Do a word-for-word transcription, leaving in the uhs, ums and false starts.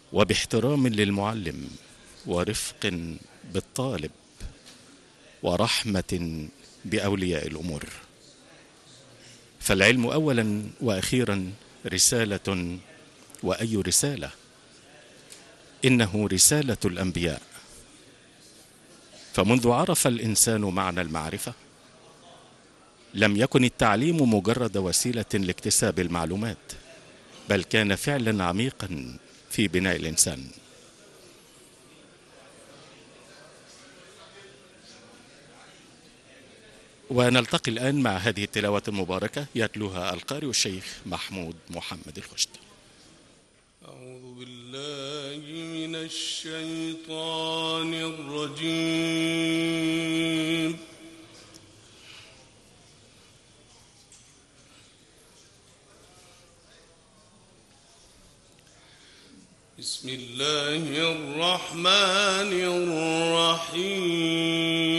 وباحترام للمعلم ورفق بالطالب ورحمة بأولياء الأمور. فالعلم أولا وأخيرا رسالة، وأي رسالة؟ إنه رسالة الأنبياء. فمنذ عرف الإنسان معنى المعرفة لم يكن التعليم مجرد وسيلة لاكتساب المعلومات، بل كان فعلا عميقا في بناء الإنسان. ونلتقي الآن مع هذه التلاوة المباركة يتلوها القارئ الشيخ محمود محمد الخشت. أعوذ بالله من الشيطان الرجيم. بسم الله الرحمن الرحيم.